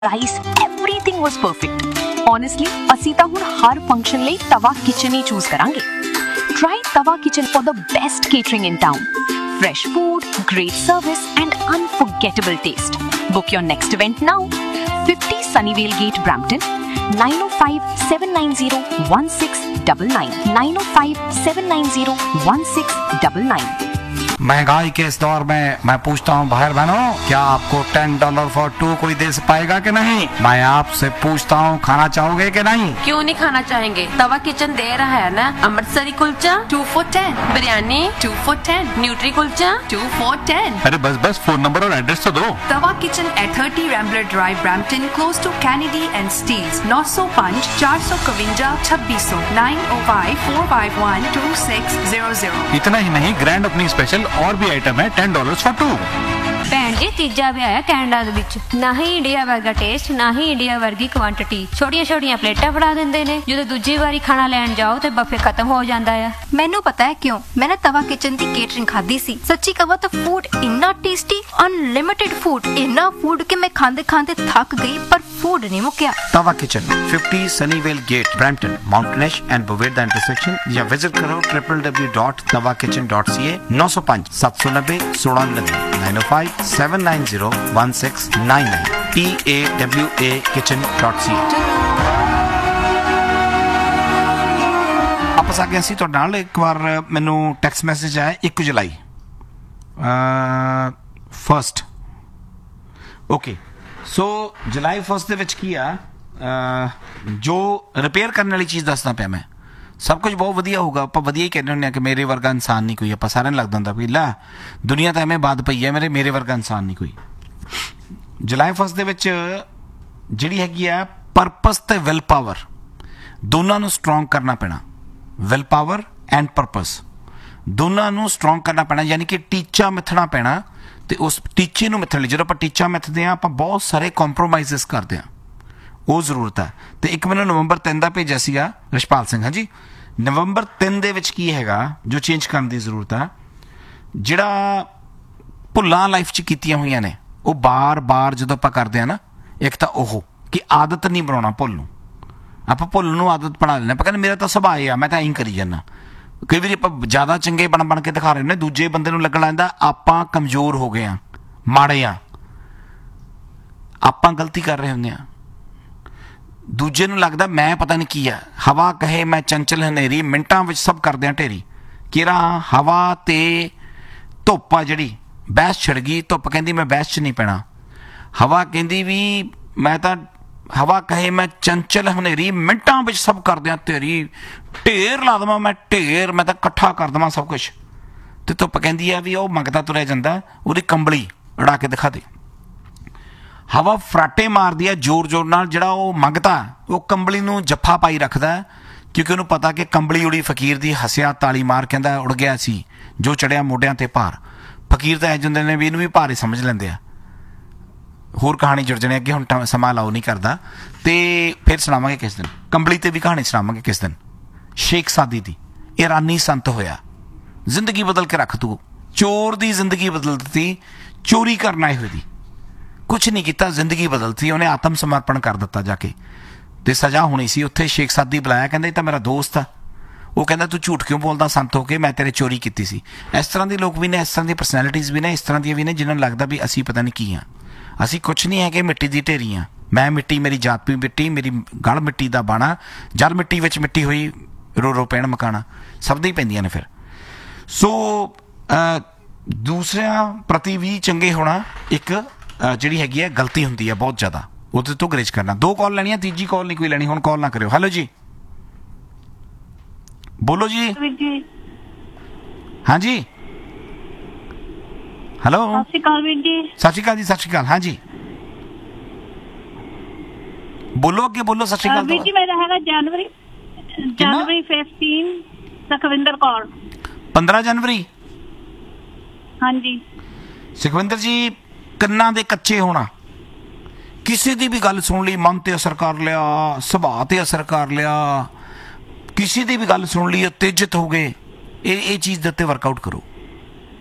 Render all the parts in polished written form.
price, everything was perfect. Honestly, ਅਸੀਂ ਤਾਂ ਹੁਣ ਹਰ function ਲਈ ਤਵਾ kitchen ਹੀ choose ਕਰਾਂਗੇ. Try Tava Kitchen for the best catering in town. Fresh food, great service and unforgettable taste. Book your next event now. 50 Sunnyvale Gate, Brampton. 905-790-1699. 905-790-1699. महंगाई के इस दौर में मैं पूछता हूँ भाई बहनों, क्या आपको $10 for 2 कोई दे पाएगा कि नहीं? मैं आपसे पूछता हूँ, खाना चाहोगे कि नहीं? क्यों नहीं खाना चाहेंगे? तवा किचन दे रहा है ना Amritsari kulcha 2 for 10, biryani 2 for 10, nutri kulcha 2 for 10। अरे बस फोन नंबर और एड्रेस तो दो। तवा kitchen at 30 Rambler Drive, Brampton, close to Kennedy and Steeles. 905 452 2600 905 451 2600। इतना ही नहीं, ग्रैंड ओपनिंग स्पेशल और भी आइटम है $10 for 2। ਭੈਣ ਜੀ ਤੀਜਾ ਵਿਆਹ ਹੈ ਕੈਨੇਡਾ ਦੇ ਵਿੱਚ। ਨਾ ਹੀ ਇੰਡੀਆ ਵਰਗਾ ਟੇਸਟ, ਨਾ ਹੀ ਇੰਡੀਆ ਵਰਗੀ ਕੁਆਂਟੀਟੀ। ਛੋਟੀਆਂ ਛੋਟੀਆਂ ਪਲੇਟਾਂ ਫੜਾ ਦਿੰਦੇ ਨੇ, ਜਦੋਂ ਦੂਜੀ ਵਾਰੀ ਖਾਣਾ ਲੈਣ ਜਾਓ ਤੇ ਬਫੇ ਖਤਮ ਹੋ ਜਾਂਦਾ ਆ। ਮੈਨੂੰ ਪਤਾ ਹੈ ਕਿਉਂ। मैंने तवा किचन ਦੀ ਕੇਟਰਿੰਗ ਖਾਧੀ ਸੀ। ਸੱਚੀ ਕਹਾਂ ਤਾਂ ਫੂਡ ਇੰਨਾ ਟੇਸਟੀ, ਅਨਲਿਮਿਟਿਡ ਫੂਡ, ਇੰਨਾ ਫੂਡ ਕਿ ਮੈਂ ਖਾਂਦੇ ਖਾਂਦੇ ਥੱਕ ਗਈ, ਪਰ ਫੂਡ ਨਹੀਂ ਮੁੱਕਿਆ। तवा kitchen 50 Sunnyvale Gate, Brampton, Mountain Ash and Boveda intersection या विजिट करो www.tawakitchen.ca। 905 790 1699 905 790 1699 tawakitchen.ca। ਵਾਪਸ ਆ ਗਿਆ ਸੀ ਤੁਹਾਡੇ ਨਾਲ। ਇੱਕ ਵਾਰ ਮੈਨੂੰ ਟੈਕਸਟ ਮੈਸੇਜ ਆਇਆ 1 ਜੁਲਾਈ 1st। ਓਕੇ, ਸੋ ਜੁਲਾਈ 1st ਦੇ ਵਿੱਚ ਕੀ ਆ, ਜੋ ਰਿਪੇਅਰ ਕਰਨ ਵਾਲੀ ਚੀਜ਼ ਦੱਸਦਾ ਪਿਆ ਮੈਂ। ਸਭ ਕੁਝ ਬਹੁਤ ਵਧੀਆ ਹੋਊਗਾ, ਆਪਾਂ ਵਧੀਆ ਹੀ ਕਹਿੰਦੇ ਹੁੰਦੇ ਆ ਕਿ ਮੇਰੇ ਵਰਗਾ ਇਨਸਾਨ ਨਹੀਂ ਕੋਈ। ਆਪਾਂ ਸਾਰਿਆਂ ਨੂੰ ਲੱਗਦਾ ਹੁੰਦਾ ਵੀ ਲੈ ਦੁਨੀਆ ਤਾਂ ਐਵੇਂ ਬਾਦ ਪਈ ਹੈ, ਮੇਰੇ ਵਰਗਾ ਇਨਸਾਨ ਨਹੀਂ ਕੋਈ। ਜੁਲਾਈ 1st ਦੇ ਵਿੱਚ ਜਿਹੜੀ ਹੈਗੀ ਆ ਪਰਪਸ ਤੇ ਵਿਲ ਪਾਵਰ, ਦੋਨਾਂ ਨੂੰ ਸਟਰੋਂਗ ਕਰਨਾ ਪੈਣਾ। ਵਿਲ ਪਾਵਰ ਐਂਡ ਪਰਪਸ ਦੋਨਾਂ ਨੂੰ ਸਟਰੋਂਗ ਕਰਨਾ ਪੈਣਾ, ਯਾਨੀ ਕਿ ਟੀਚਾ ਮਿੱਥਣਾ ਪੈਣਾ। ਤੇ ਉਸ ਟੀਚੇ ਨੂੰ ਮਿੱਥਣ ਲਈ ਜਦੋਂ ਆਪਾਂ ਟੀਚਾ ਮਿੱਥਦੇ ਹਾਂ, ਆਪਾਂ ਬਹੁਤ ਸਾਰੇ ਕੰਪਰੋਮਾਈਜ਼ਸ ਕਰਦੇ ਹਾਂ, ਉਹ ਜ਼ਰੂਰਤ ਹੈ। ਤੇ ਇੱਕ ਮੈਨੂੰ ਨਵੰਬਰ 3 ਦਾ ਭੇਜਿਆ ਸੀਗਾ ਰਿਸ਼ਪਾਲ ਸਿੰਘ। ਹਾਂਜੀ, ਨਵੰਬਰ 3 ਦੇ ਵਿੱਚ ਕੀ ਹੈਗਾ ਜੋ ਚੇਂਜ ਕਰਨ ਦੀ ਜ਼ਰੂਰਤ ਆ? ਜਿਹੜਾ ਭੁੱਲਾਂ ਲਾਈਫ 'ਚ ਕੀਤੀਆਂ ਹੋਈਆਂ ਨੇ, ਉਹ ਬਾਰ-ਬਾਰ ਜਦੋਂ ਆਪਾਂ ਕਰਦੇ ਹਾਂ ਨਾ, ਇੱਕ ਤਾਂ ਉਹ ਕਿ ਆਦਤ ਨਹੀਂ ਬਣਾਉਣਾ ਭੁੱਲ ਨੂੰ। ਆਪਾਂ ਭੁੱਲ ਨੂੰ ਆਦਤ ਬਣਾ ਲੈਂਦੇ, ਆਪਾਂ ਕਹਿੰਦੇ ਮੇਰਾ ਤਾਂ ਸੁਭਾਅ ਆ, ਮੈਂ ਤਾਂ ਐਂ ਕਰੀ ਜਾਂਦਾ। ਕਈ ਵਾਰੀ ਆਪਾਂ ਜ਼ਿਆਦਾ ਚੰਗੇ ਬਣ ਕੇ ਦਿਖਾ ਰਹੇ ਨੇ, ਦੂਜੇ ਬੰਦੇ ਨੂੰ ਲੱਗਣ ਲੱਗਦਾ ਆਪਾਂ ਕਮਜ਼ੋਰ ਹੋ ਗਏ ਹਾਂ, ਮਾੜੇ ਹਾਂ, ਆਪਾਂ ਗਲਤੀ ਕਰ ਰਹੇ ਹੁੰਦੇ ਹਾਂ। ਦੂਜੇ ਨੂੰ ਲੱਗਦਾ ਮੈਂ ਪਤਾ ਨਹੀਂ ਕੀ ਆ। ਹਵਾ ਕਹੇ ਮੈਂ ਚੰਚਲ ਹਨੇਰੀ, ਮਿੰਟਾਂ ਵਿੱਚ ਸਭ ਕਰਦੇ ਹਾਂ ਢੇਰੀ। ਕਿਹੜਾ ਹਵਾ ਤੇ ਧੁੱਪ ਆ ਜਿਹੜੀ ਬਹਿਸ ਛਿੜ ਗਈ। ਧੁੱਪ ਕਹਿੰਦੀ ਮੈਂ ਬਹਿਸ 'ਚ ਨਹੀਂ ਪੈਣਾ। ਹਵਾ ਕਹਿੰਦੀ ਵੀ ਮੈਂ ਤਾਂ, ਹਵਾ ਕਹੇ ਮੈਂ ਚੰਚਲ ਹਨੇਰੀ, ਮਿੰਟਾਂ ਵਿੱਚ ਸਭ ਕਰਦਿਆਂ ਤੇਰੀ, ਢੇਰ ਲਾ ਦੇਵਾਂ ਮੈਂ ਢੇਰ, ਮੈਂ ਤਾਂ ਇਕੱਠਾ ਕਰ ਦੇਵਾਂ ਸਭ ਕੁਛ। ਤੇ ਧੁੱਪ ਕਹਿੰਦੀ ਆ ਵੀ ਉਹ ਮੰਗਦਾ ਤੁਰਿਆ ਜਾਂਦਾ, ਉਹਦੀ ਕੰਬਲੀ ਉਡਾ ਕੇ ਦਿਖਾ ਦੇ। ਹਵਾ ਫਰਾਟੇ ਮਾਰਦੀ ਆ ਜ਼ੋਰ ਜ਼ੋਰ ਨਾਲ, ਜਿਹੜਾ ਉਹ ਮੰਗਦਾ ਉਹ ਕੰਬਲੀ ਨੂੰ ਜੱਫਾ ਪਾਈ ਰੱਖਦਾ, ਕਿਉਂਕਿ ਉਹਨੂੰ ਪਤਾ ਕਿ ਕੰਬਲੀ ਉੜੀ ਫਕੀਰ ਦੀ। ਹੱਸਿਆ ਤਾਲੀ ਮਾਰ ਕਹਿੰਦਾ ਉੜ ਗਿਆ ਸੀ ਜੋ ਚੜਿਆ ਮੋਢਿਆਂ ਤੇ ਭਾਰ। ਫਕੀਰ ਤਾਂ ਇੰਝ ਹੁੰਦੇ ਨੇ ਵੀ ਇਹਨੂੰ ਵੀ ਭਾਰੇ ਸਮਝ ਲੈਂਦੇ ਆ। ਹੋਰ ਕਹਾਣੀ ਜੁੜ ਜਾਣੀ ਅੱਗੇ, ਹੁਣ ਸਮਾਂ ਲਾਓ ਨਹੀਂ ਕਰਦਾ, ਤੇ ਫਿਰ ਸੁਣਾਵਾਂਗੇ ਕਿਸ ਦਿਨ। ਕੰਬਲੀ ਤੇ ਵੀ ਕਹਾਣੀ ਸੁਣਾਵਾਂਗੇ ਕਿਸ ਦਿਨ। ਸ਼ੇਖ ਸਾਦੀ ਦੀ ਇਰਾਨੀ ਸੰਤ ਹੋਇਆ, ਜ਼ਿੰਦਗੀ ਬਦਲ ਕੇ ਰੱਖ ਤੂੰ। ਚੋਰ ਦੀ ਜ਼ਿੰਦਗੀ ਬਦਲ ਦਿੱਤੀ, ਚੋਰੀ ਕਰਨ ਆਏ ਹੋਏ ਦੀ ਕੁਛ ਨਹੀਂ ਕੀਤਾ, ਜ਼ਿੰਦਗੀ ਬਦਲਤੀ। ਉਹਨੇ ਆਤਮ ਸਮਰਪਣ ਕਰ ਦਿੱਤਾ ਜਾ ਕੇ, ਤੇ ਸਜ਼ਾ ਹੋਣੀ ਸੀ ਉੱਥੇ। ਸ਼ੇਖ ਸਾਦੀ ਬੁਲਾਇਆ, ਕਹਿੰਦਾ ਇਹ ਤਾਂ ਮੇਰਾ ਦੋਸਤ ਆ। ਉਹ ਕਹਿੰਦਾ ਤੂੰ ਝੂਠ ਕਿਉਂ ਬੋਲਦਾ ਸੰਤ ਹੋ ਕੇ, ਮੈਂ ਤੇਰੇ ਚੋਰੀ ਕੀਤੀ ਸੀ। ਇਸ ਤਰ੍ਹਾਂ ਦੇ ਲੋਕ ਵੀ ਨੇ, ਇਸ ਤਰ੍ਹਾਂ ਦੀ ਪਰਸਨੈਲਿਟੀਜ਼ ਵੀ ਨੇ, ਇਸ ਤਰ੍ਹਾਂ ਦੀਆਂ ਵੀ ਨੇ ਜਿਹਨਾਂ ਨੂੰ ਲੱਗਦਾ ਵੀ ਅਸੀਂ ਪਤਾ ਨਹੀਂ ਕੀ ਹਾਂ। ਅਸੀਂ ਕੁਛ ਨਹੀਂ ਹੈਗੇ, ਮਿੱਟੀ ਦੀ ਢੇਰੀ ਹਾਂ। ਮੈਂ ਮਿੱਟੀ, ਮੇਰੀ ਜਾਤ ਵੀ ਮਿੱਟੀ, ਮੇਰੀ ਗਲ ਮਿੱਟੀ ਦਾ ਬਾਣਾ। ਜਲ ਮਿੱਟੀ ਵਿੱਚ ਮਿੱਟੀ ਹੋਈ, ਰੋ ਰੋ ਪੈਣ ਮਕਾਣਾ, ਸਭ ਦੀ ਪੈਂਦੀਆਂ ਨੇ ਫਿਰ। ਸੋ ਦੂਸਰਿਆਂ ਪ੍ਰਤੀ ਵੀ ਚੰਗੇ ਹੋਣਾ ਇੱਕ ਜਿਹੜੀ ਹੈਗੀ ਹੈ ਗਲਤੀ ਹੁੰਦੀ ਹੈ ਬਹੁਤ ਜ਼ਿਆਦਾ, ਉਹਦੇ ਤੋਂ ਗਰੇਜ ਕਰਨਾ। 2 ਕਾਲ ਲੈਣੀਆਂ, ਤੀਜੀ ਕਾਲ ਨਹੀਂ ਕੋਈ ਲੈਣੀ। ਹੁਣ ਕਾਲ ਨਾ ਕਰਿਓ। ਹੈਲੋ ਜੀ, ਬੋਲੋ ਜੀ। ਹਾਂਜੀ, ਹੈਲੋ, ਸਤਿ ਸ਼੍ਰੀ ਅਕਾਲ ਵੀਰ ਜੀ। ਸਤਿ ਸ਼੍ਰੀ ਅਕਾਲ ਜੀ, ਸਤਿ ਸ਼੍ਰੀ ਅਕਾਲ। ਹਾਂਜੀ ਬੋਲੋ, ਅੱਗੇ ਬੋਲੋ। ਸਤਿ ਸ਼੍ਰੀ ਅਕਾਲ ਵੀਰ ਜੀ, ਮੇਰਾ ਹੈਗਾ ਜਨਵਰੀ 15 ਸੁਖਵਿੰਦਰ ਕੌਰ। 15 ਜਨਵਰੀ। ਹਾਂਜੀ ਸੁਖਵਿੰਦਰ ਜੀ, ਕੰਨਾਂ ਦੇ ਕੱਚੇ ਹੋਣਾ, ਕਿਸੇ ਦੀ ਵੀ ਗੱਲ ਸੁਣ ਲਈ ਮਨ ਤੇ ਅਸਰ ਕਰ ਲਿਆ, ਸੁਭਾਅ ਤੇ ਅਸਰ ਕਰ ਲਿਆ, ਕਿਸੇ ਦੀ ਵੀ ਗੱਲ ਸੁਣ ਲਈ ਉਤੇਜਿਤ ਹੋ ਗਏ, ਇਹ ਚੀਜ਼ ਦੇ ਉੱਤੇ ਵਰਕਆਊਟ ਕਰੋ।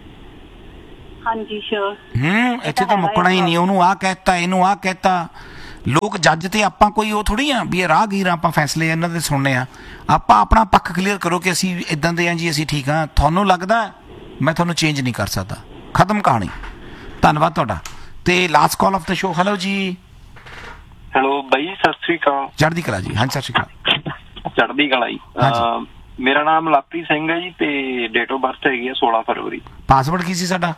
ਹਾਂਜੀ ਸ਼ੋਰ। ਇੱਥੇ ਤਾਂ ਮੁੱਕਣਾ ਹੀ ਨਹੀਂ। ਉਹਨੂੰ ਆਹ ਕਹਿਤਾ, ਇਹਨੂੰ ਆਹ ਕਹਿਤਾ, ਲੋਕ ਜੱਜ ਤੇ ਆਪਾਂ ਕੋਈ ਉਹ ਥੋੜੀ ਆ ਵੀ ਇਹ ਰਾਹਗੀਰ ਆ, ਆਪਾਂ ਫੈਸਲੇ ਇਹਨਾਂ ਦੇ ਸੁਣਨੇ ਆ। ਆਪਾਂ ਆਪਣਾ ਪੱਖ ਕਲੀਅਰ ਕਰੋ ਕਿ ਅਸੀਂ ਇਦਾਂ ਦੇ ਆ ਜੀ, ਅਸੀਂ ਠੀਕ ਆ। ਤੁਹਾਨੂੰ ਲੱਗਦਾ ਮੈਂ ਤੁਹਾਨੂੰ ਚੇਂਜ ਨਹੀਂ ਕਰ ਸਕਦਾ, ਖਤਮ ਕਹਾਣੀ। ਧੰਨਵਾਦ ਤੁਹਾਡਾ। ਤੇ last call of the show. Hello ਜੀ। ਹੈਲੋ ਬਾਈ, ਸਤਿ ਸ੍ਰੀ ਅਕਾਲ। ਚੜ੍ਹਦੀ ਕਲਾ ਜੀ। ਹਾਂਜੀ, ਸਤਿ ਸ਼੍ਰੀ ਅਕਾਲ। ਚੜ੍ਹਦੀ ਕਲਾ ਜੀ। ਮੇਰਾ ਨਾਮ ਲਵਪ੍ਰੀਤ ਸਿੰਘ ਹੈ ਜੀ, ਤੇ ਡੇਟ ਆਫ ਬਰਥ ਹੈਗੀ ਹੈ 16 ਫਰਵਰੀ। ਪਾਸਵਰਡ ਕੀ ਸੀ ਸਾਡਾ?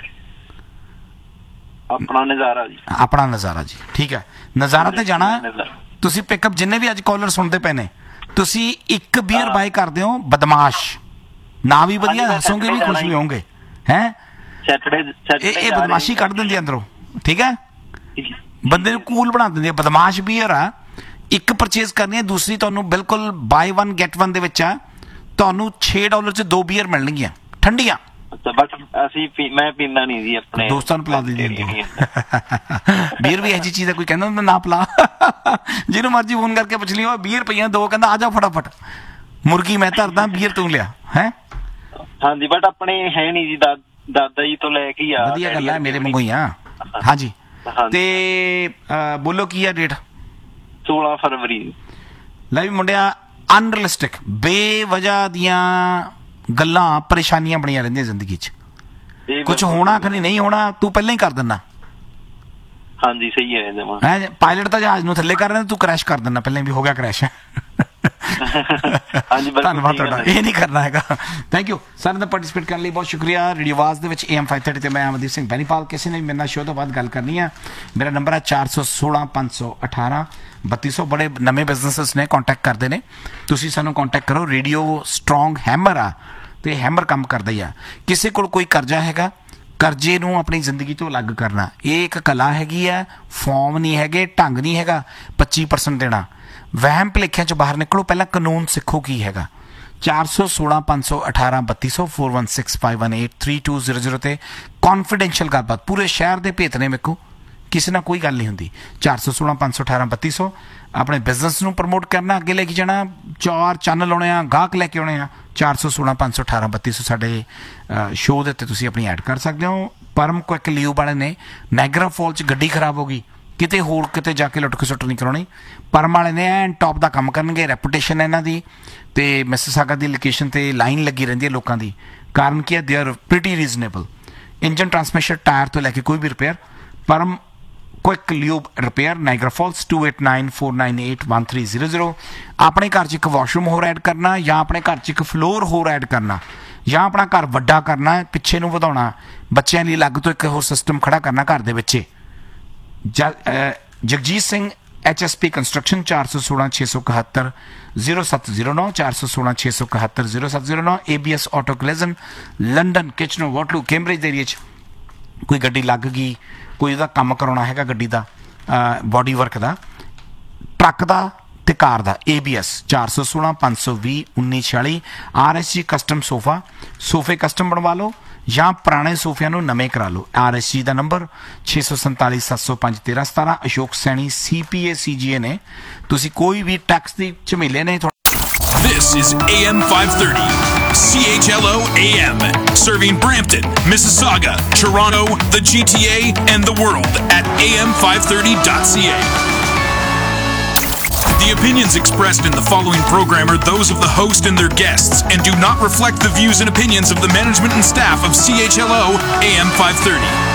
ਆਪਣਾ ਨਜ਼ਾਰਾ ਜੀ। ਆਪਣਾ ਨਜ਼ਾਰਾ ਜੀ, ਠੀਕ ਹੈ। ਨਜ਼ਾਰਾ ਤੇ ਜਾਣਾ ਤੁਸੀਂ। ਪਿਕਅਪ ਜਿੰਨੇ ਵੀ ਅੱਜ ਕਾਲਰ ਸੁਣਦੇ ਪਏ ਨੇ, ਤੁਸੀਂ ਇੱਕ ਬੀਅਰ ਬਾਏ ਕਰਦੇ ਹੋ, ਬਦਮਾਸ਼ ਨਾ ਵੀ ਵਧੀਆ, ਹੱਸੋਗੇ ਵੀ, ਖੁਸ਼ ਵੀ ਹੋਵੋਗੇ। ਹੈ ਇਹ ਬਦਮਾਸ਼ੀ ਕੱਢ ਦਿੰਦੀ ਅੰਦਰੋਂ, ਠੀਕ ਹੈ। ਬੰਦੇ ਨੂੰ ਕੂਲ ਬਣਾ ਦਿੰਦੀ ਹੈ। ਬਦਮਾਸ਼ ਬੀਅਰ ਆ। ਇੱਕ ਪਰਚੇਜ਼ ਕਰਨੀ ਹੈ, ਦੂਸਰੀ ਤੁਹਾਨੂੰ ਬਿਲਕੁਲ ਬਾਈ 1 ਗੈਟ 1 ਦੇ ਵਿੱਚ ਆ। ਤੁਹਾਨੂੰ $6 ਚ 2 ਬੀਅਰ ਮਿਲਣਗੀਆਂ ਠੰਡੀਆਂ। ਬਟ ਮੈਂ ਪੀਂਦਾ ਨਹੀਂ ਜੀ, ਆਪਣੇ ਦੋਸਤਾਂ ਨੂੰ ਪਿਲਾ ਦਿੰਦੀ ਬੀਅਰ ਵੀ ਇਹੋ ਜਿਹੀ ਚੀਜ਼ ਹੈ, ਕੋਈ ਕਹਿੰਦਾ ਹੁੰਦਾ ਨਾ ਪਿਲਾ। ਜਿਹਨੂੰ ਮਰਜ਼ੀ ਫੋਨ ਕਰਕੇ ਪੁੱਛ ਲਿਓ, ਬੀਅਰ ਪਈਆਂ 2, ਕਹਿੰਦਾ ਆ ਜਾਓ ਫਟਾਫਟ, ਮੁਰਗੀ ਮੈਂ ਧਰਦਾ, ਬੀਅਰ ਤੂੰ ਲਿਆ। ਹੈ ਹਾਂਜੀ, ਬਟ ਆਪਣੇ ਹੈ ਨਹੀਂ ਜੀ, ਦਾਦਾ ਜੀ ਤੋਂ ਲੈ ਕੇ ਆ। ਵਧੀਆ ਗੱਲ ਹੈ, ਮੇਰੇ ਵਾਂਗੂ ਹੀ ਆ। ਹਾਂਜੀ, ਤੇ ਬੋਲੋ ਕੀ ਆ ਡੇਟ? 16 ਫਰਵਰੀ। ਲੈ ਵੀ ਮੁੰਡਿਆ, ਅਨਰੀਅਲਿਸਟਿਕ ਬੇਵਜ੍ਹਾ ਦੀਆਂ ਗੱਲਾਂ, ਪਰੇਸ਼ਾਨੀਆਂ ਬਣੀਆਂ ਰਹਿੰਦੀਆਂ ਜ਼ਿੰਦਗੀ 'ਚ। ਕੁਝ ਹੋਣਾ ਕਿ ਨਹੀਂ ਹੋਣਾ, ਤੂੰ ਪਹਿਲਾਂ ਹੀ ਕਰ ਦਿੰਦਾ। ਹਾਂਜੀ, ਸਹੀ ਹੈ। ਪਾਇਲਟ ਤਾਂ ਜਹਾਜ਼ ਨੂੰ ਥੱਲੇ ਕਰ ਰਿਹਾ, ਤੂੰ ਕ੍ਰੈਸ਼ ਕਰ ਦਿੰਦਾ ਪਹਿਲਾਂ ਵੀ, ਹੋ ਗਿਆ ਕ੍ਰੈਸ਼। ਧੰਨਵਾਦ ਤੁਹਾਡਾ। ਇਹ ਨਹੀਂ ਕਰਨਾ ਹੈਗਾ। Thank you sir the participate ਕਰਨ ਲਈ, ਬਹੁਤ ਸ਼ੁਕਰੀਆ। ਰੇਡੀਓ ਆਵਾਜ਼ ਦੇ ਵਿੱਚ AM 530 ਤੇ ਮੈਂ ਅਮਨਦੀਪ ਸਿੰਘ ਬੈਨੀਪਾਲ। ਕਿਸੇ ਨੇ ਵੀ ਮੇਰੇ ਨਾਲ ਸ਼ੋਅ ਤੋਂ ਬਾਅਦ ਗੱਲ ਕਰਨੀ ਆ, ਮੇਰਾ ਨੰਬਰ ਹੈ 416 518 3200। ਬੜੇ ਨਵੇਂ ਬਿਜ਼ਨਸਿਸ ਨੇ, ਕੰਟੈਕਟ ਕਰਦੇ ਨੇ, ਤੁਸੀਂ ਸਾਨੂੰ ਕੰਟੈਕਟ ਕਰੋ। ਰੇਡੀਓ ਸਟਰੋਂਗ ਹੈਮਰ ਆ, ਤੇ ਹੈਮਰ ਕੰਮ ਕਰਦਾ ਹੀ ਆ। ਕਿਸੇ ਕੋਲ ਕੋਈ ਕਰਜ਼ਾ ਹੈਗਾ, ਕਰਜ਼ੇ ਨੂੰ ਆਪਣੀ ਜ਼ਿੰਦਗੀ ਤੋਂ ਅਲੱਗ ਕਰਨਾ, ਇਹ ਇੱਕ ਕਲਾ ਹੈਗੀ ਆ। ਫਾਰਮ ਨਹੀਂ ਹੈਗੇ, ਢੰਗ ਨਹੀਂ ਹੈਗਾ 25% ਦੇਣਾ। ਵਹਿਮ ਭੁਲੇਖਿਆਂ 'ਚ ਬਾਹਰ ਨਿਕਲੋ, ਪਹਿਲਾਂ ਕਾਨੂੰਨ ਸਿੱਖੋ ਕੀ ਹੈਗਾ। 416 518 3200 416518 3200 ਤੇ ਕੌਨਫੀਡੈਂਸ਼ੀਅਲ ਗੱਲਬਾਤ। ਪੂਰੇ ਸ਼ਹਿਰ ਦੇ ਭੇਤ ਨੇ, ਮੇਰੇ ਕੋਲ ਕਿਸੇ ਨਾਲ ਕੋਈ ਗੱਲ ਨਹੀਂ ਹੁੰਦੀ। 416 518 3200। ਆਪਣੇ ਬਿਜ਼ਨਸ ਨੂੰ ਪ੍ਰਮੋਟ ਕਰਨਾ, ਅੱਗੇ ਲੈ ਕੇ ਜਾਣਾ, 4 ਚੰਨ ਲਾਉਣੇ ਆ, ਗਾਹਕ ਲੈ ਕੇ ਆਉਣੇ ਆ, 416 518 3200 ਸਾਡੇ ਸ਼ੋਅ ਦੇ ਉੱਤੇ ਤੁਸੀਂ ਆਪਣੀ ਐਡ ਕਰ ਸਕਦੇ ਹੋ। ਪਰਮ ਕੁਇਕ ਲਿਊ ਵਾਲੇ ਨੇ ਨਾਇਗਰਾ ਫਾਲ 'ਚ ਗੱਡੀ ਖਰਾਬ ਹੋ ਗਈ, ਕਿਤੇ ਹੋਰ ਕਿਤੇ ਜਾ ਕੇ ਲੁੱਟ ਖਸੁੱਟ ਨਹੀਂ ਕਰਾਉਣੀ। ਪਰਮ ਵਾਲੇ ਨੇ ਐਨ ਟੌਪ ਦਾ ਕੰਮ ਕਰਨਗੇ, ਰੈਪੂਟੇਸ਼ਨ ਹੈ ਇਹਨਾਂ ਦੀ। ਤੇ ਮਿਸਿਸਾਗਾ ਦੀ ਲੋਕੇਸ਼ਨ ਤੇ ਲਾਈਨ ਲੱਗੀ ਰਹਿੰਦੀ ਹੈ ਲੋਕਾਂ ਦੀ। ਕਾਰਨ ਕੀ ਹੈ? They are pretty reasonable. Engine, transmission, tyre ਤੋਂ ਲੈ ਕੇ ਕੋਈ ਵੀ ਰਿਪੇਅਰ, ਪਰਮ quick lube repair, Niagara false 2894981300। ਆਪਣੇ ਘਰ 'ਚ ਇੱਕ ਵਾਸ਼ਰੂਮ ਹੋਰ ਐਡ ਕਰਨਾ, ਜਾਂ ਆਪਣੇ ਘਰ 'ਚ ਇੱਕ ਫਲੋਰ ਹੋਰ ਐਡ ਕਰਨਾ, ਜਾਂ ਆਪਣਾ ਘਰ ਵੱਡਾ ਕਰਨਾ, ਪਿੱਛੇ ਨੂੰ ਵਧਾਉਣਾ, ਬੱਚਿਆਂ ਲਈ ਅਲੱਗ ਤੋਂ ਇੱਕ ਹੋਰ ਸਿਸਟਮ ਖੜਾ ਕਰਨਾ ਘਰ ਦੇ ਵਿੱਚ। Jagjit Singh HSP construction 416 671 0709 416 671 0709। ABS auto ਕਲੈਜ਼ਨ London, Kitchener, Waterloo, Cambridge area 'ਚ ਕੋਈ ਗੱਡੀ ਲੱਗ ਗਈ, ਕੋਈ ਉਹਦਾ ਕੰਮ ਕਰਾਉਣਾ ਹੈਗਾ ਗੱਡੀ ਦਾ, ਬਾਡੀ ਵਰਕ ਦਾ, ਟਰੱਕ ਦਾ ਤੇ ਕਾਰ ਦਾ, ABS 416 520 1946। RSG ਕਸਟਮ ਸੋਫੇ ਕਸਟਮ ਬਣਵਾ ਲਓ, ਜਾਂ ਪੁਰਾਣੇ ਸੋਫਿਆਂ ਨੂੰ ਨਵੇਂ ਕਰਾ ਲਓ। RSG ਦਾ number 647 705 1317। Ashok Saini CPA CGA ਨੇ। ਤੁਸੀਂ ਕੋਈ ਵੀ ਟੈਕਸ ਦੀ ਝਮੇਲੇ ਨੇ। This is AM 530, CHLO AM, serving Brampton, Mississauga, Toronto, the GTA, and the world at am530.ca. The opinions expressed in the following program are those of the host and their guests and do not reflect the views and opinions of the management and staff of CHLO AM 530.